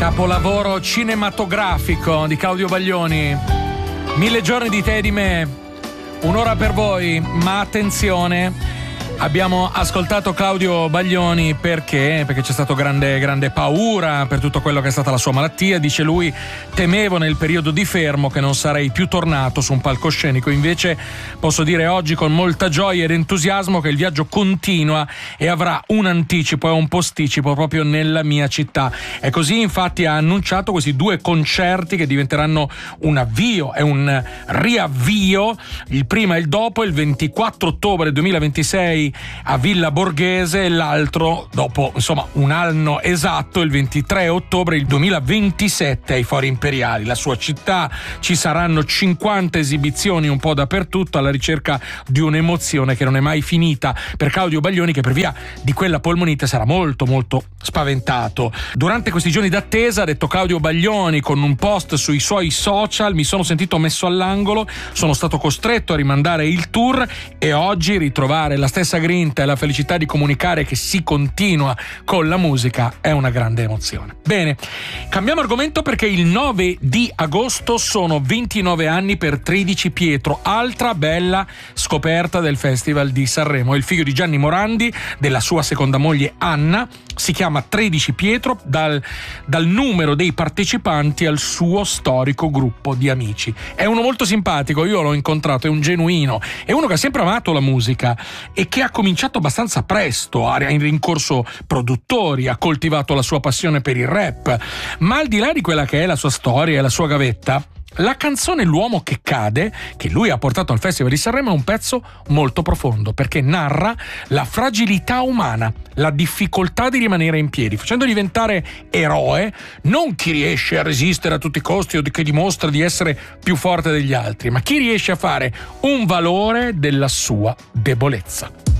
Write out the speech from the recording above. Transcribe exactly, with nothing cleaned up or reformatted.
Capolavoro cinematografico di Claudio Baglioni. Mille giorni di te e di me, un'ora per voi, ma attenzione, abbiamo ascoltato Claudio Baglioni perché? Perché c'è stato grande, grande paura per tutto quello che è stata la sua malattia. Dice lui: temevo nel periodo di fermo che non sarei più tornato su un palcoscenico. Invece posso dire oggi con molta gioia ed entusiasmo che il viaggio continua e avrà un anticipo e un posticipo proprio nella mia città. E così infatti ha annunciato questi due concerti che diventeranno un avvio e un riavvio, il prima e il dopo, il ventiquattro ottobre duemilaventisei a Villa Borghese, e l'altro dopo insomma un anno esatto, il ventitré ottobre il duemilaventisette ai Fori Imperiali, la sua città. Ci saranno cinquanta esibizioni un po' dappertutto, alla ricerca di un'emozione che non è mai finita per Claudio Baglioni, che per via di quella polmonite sarà molto molto spaventato. Durante questi giorni d'attesa, ha detto Claudio Baglioni con un post sui suoi social: mi sono sentito messo all'angolo, sono stato costretto a rimandare il tour e oggi ritrovare la stessa grinta e la felicità di comunicare che si continua con la musica è una grande emozione. Bene, cambiamo argomento perché il nove di agosto sono ventinove anni per tredici Pietro, altra bella scoperta del Festival di Sanremo. È il figlio di Gianni Morandi, della sua seconda moglie Anna, si chiama tredici Pietro dal, dal numero dei partecipanti al suo storico gruppo di amici. È uno molto simpatico, io l'ho incontrato, è un genuino, è uno che ha sempre amato la musica e che ha cominciato abbastanza presto, ha rincorso produttori, ha coltivato la sua passione per il rap, ma al di là di quella che è la sua storia e la sua gavetta, la canzone L'uomo che cade, che lui ha portato al Festival di Sanremo, è un pezzo molto profondo perché narra la fragilità umana, la difficoltà di rimanere in piedi, facendo diventare eroe non chi riesce a resistere a tutti i costi o che dimostra di essere più forte degli altri, ma chi riesce a fare un valore della sua debolezza.